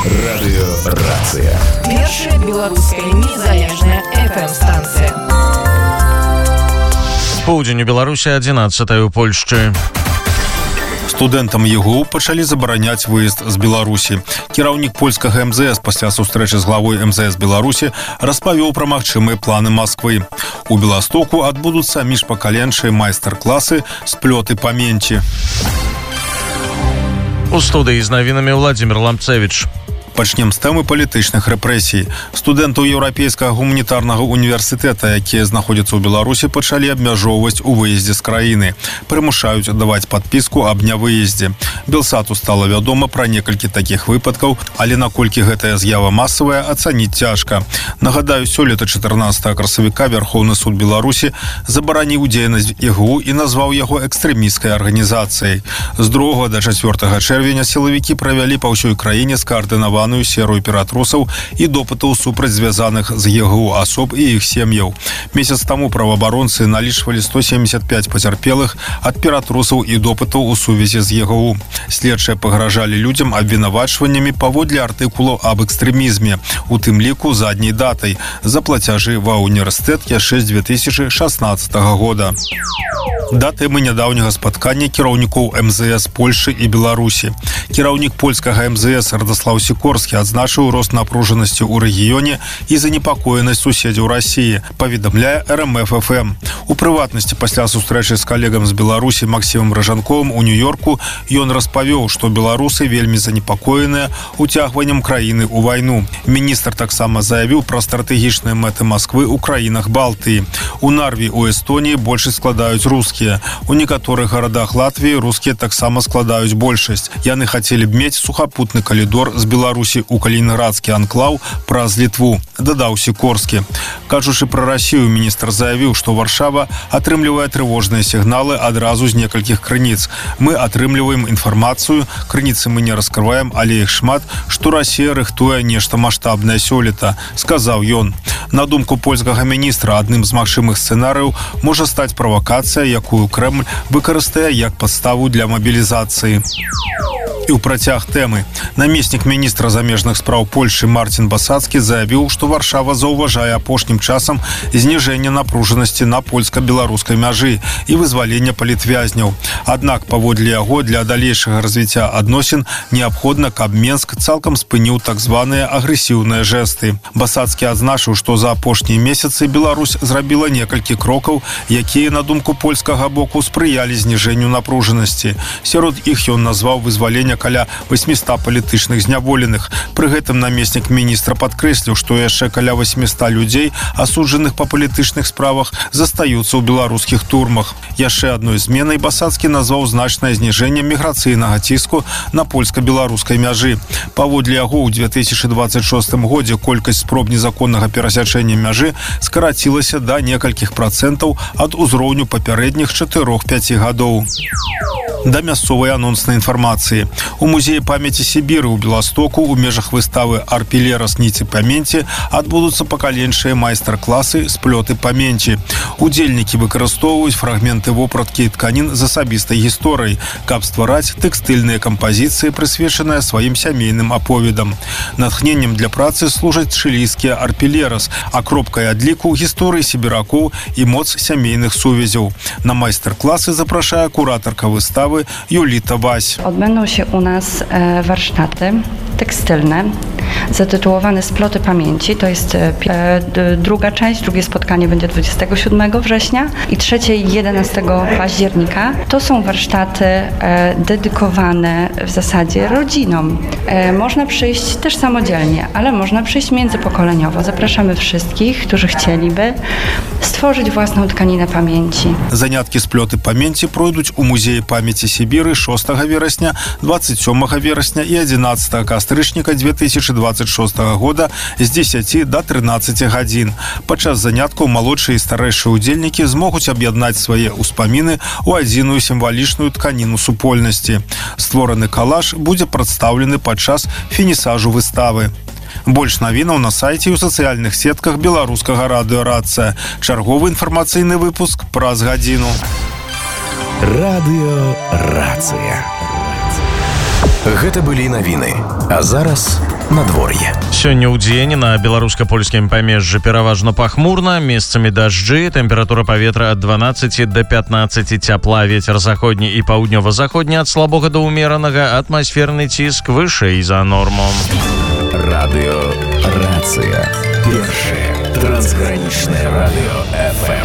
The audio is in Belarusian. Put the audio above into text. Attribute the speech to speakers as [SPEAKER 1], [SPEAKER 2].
[SPEAKER 1] Радыёрацыя.
[SPEAKER 2] Першая беларуская незалежная FM-станцыя.
[SPEAKER 3] Поўдзень у Беларусі, 11 у Польшчы.
[SPEAKER 4] Студэнтам ЕГУ пачалі забараняць выезд з Беларусі. Кіраўнік польскага МЗС пасля сустрэчы з главой МЗС Беларусі распавёў пра магчымыя планы Масквы. У Беластоку адбудуцца міжпакаленчыя майстар-класы «Сплёты памяці».
[SPEAKER 3] У студыі з навінамі Владзімір Ламцевіч.
[SPEAKER 4] Пачнем з тэмы палітычных рэпрэсій. Студэнтаў Еўрапейскага гуманітарнага універсітэта, якія знаходзяцца ў Беларусі, пачалі абмяжоўваць у выездзе з краіны. Прымушаюць даваць падпіску аб нявыездзе. Белсату стала вядома пра некалькі такіх выпадкаў, але наколькі гэтая з'ява масавая, ацаніць цяжка. Нагадаю, сёлета 14 красавіка Вярхоўны суд Беларусі забараніў дзейнасць ЕГУ і назваў яго экстрэмісцкай арганізацыяй. З 2 до 4 чэрвеня сілавікі правялі па ўсёй краіне скаардынаваную серыю ператрусаў і допытаў супраць звязаных з ЕГУ асоб і іх сем'яў. Месяц таму праваабаронцы налічвалі 175 пацярпелых ад ператрусаў і допытаў у сувязі з ЕГУ. Следчыя пагражалі людзям абвінавачваннямі паводле артыкулаў аб экстрэмізме, у тым ліку задняй датай, за плацяжы ва ўніверсітэт яшчэ з 2016 года. Да тэмы нядаўняга спаткання кіраўнікоў МЗС Польшы і Беларусі. Кіраўнік польскага МЗС Радослаў Сікорскі адзначыў рост напружанасці ў рэгіёне і занепакоенасць суседзяў Расіі, паведамляе РМФ-ФМ. У прыватнасці, пасля сустрэчы з калегам з Беларусі Максімам Ражанковым у Нью-Йорку, ён распавёў, што беларусы вельмі занепакоеныя уцягваннем краіны ў вайну. Міністр таксама заявіў пра стратэгічныя мэты Масквы ў краінах Балтыі. У Нарві, у Эстоніі большасць складаюць рускія. У некаторых гарадах Латвіі рускія таксама складаюць большасць. Яны хацелі б мець сухапутны калідор з Беларусі ў калінінградскі анклаў праз Літву, дадаў Сікорскі. Кажучы пра Расію, міністр заявіў, што Варшава атрымлівае трывожныя сігналы адразу з некалькіх крыніц. Мы атрымліваем інфармацыю, крыніцы мы не раскрываем, але іх шмат, што Расія рыхтуе нешта маштабнае сёлета, сказаў ён. На думку польскага міністра, адным з магчымых сцэнарыяў можа стаць правакацыя, якую Кремль выкарыстае як падставу для мабілізацыі. І ў працяг тэмы. Намеснік міністра замежных спраў Польшы Марцін Басацкі заявіў, што Варшава заўважае апошнім часам зніжэнне напружанасці на польска-беларускай мяжы і вызвалення палітвязняў. Аднак, паводле яго, для далейшага развіцця адносін неабходна, каб Менск цалкам спыніў так званыя агрэсіўныя жэсты. Басацкі адзначыў, што за апошнія месяцы Беларусь зрабіла некалькі крокаў, якія, на думку польскага боку, спрыялі зніжэнню напружанасці. Сярод іх ён назваў вызвалення каля 800 палітычных зняволеных. Пры гэтым намеснік міністра падкрэсліў, што яшчэ каля 800 людзей, асуджаных па палітычных справах, застаюцца ў беларускіх турмах. Яшчэ адной зменай Басацкі назваў значнае зніжэнне міграцыйнага ціску на польска-беларускай мяжы. Паводле яго, ў 2026 годзе колькасць спроб незаконнага перасячэння мяжы скарацілася да некалькіх працэнтаў ад узроўню папярэдніх 4-5 гадоў. Да мясцовай анонснай інфармацыі. У музеі памяці Сібіры ў Беластоку ў межах выставы «Арпілерас ніці памяці» адбудуцца пакаленчыя майстар-класы «Сплёты памяці». Удзельнікі выкарыстоўваюць фрагменты вопраткі і тканін з асабістай гісторыяй, каб ствараць тэкстыльныя кампазіцыі, прысвечаныя сваім сямейным аповедам. Натхненнем для працы служаць чылійскія арпілерас, акропкай адліку гісторыі сібіракоў і моц сямейных сувязяў. На майстар-класы запрашае куратарка выставы Julita Waś.
[SPEAKER 5] Odbędą się u nas warsztaty tekstylne zatytułowane Sploty pamięci. To jest druga część, drugie spotkanie będzie 27 września i trzecie 11 października. To są warsztaty dedykowane w zasadzie rodzinom. Można przyjść też samodzielnie, ale można przyjść międzypokoleniowo. Zapraszamy wszystkich, którzy chcieliby stworzyć własną tkaninę pamięci.
[SPEAKER 4] Заняткі «Сплёты памяці» пройдуць у музеі памяці Сібіры 6 верасня, 27 верасня і 11 кастрычніка 2026 года з 10 до 13 гадзін. Падчас заняткаў малодшыя і старэйшыя удзельнікі змогуць аб'яднаць свае ўспаміны ў адзіную сімвалічную тканіну супольнасці. Створаны калаж будзе прадстаўлены падчас фінісажу выставы. Больш навінаў на сайце і ў сацыяльных сетках беларускага радыёрацыя. Чарговы інфармацыйны выпуск праз гадзіну.
[SPEAKER 1] Радыёрацыя. Гэта былі навіны. А зараз надвор'е.
[SPEAKER 3] Сёння ў дзень на беларуска-польскім памежжы пераважна пахмурна, месцамі дажджы, тэмпература паветра ад 12 до 15 цяпла, вецер заходні і паўднёва-заходні ад слабога да ўмеранага, атмасферны ціск вышэй за норму.
[SPEAKER 1] Радыё «Рацыя». Першае трансгранічнае радыё FM.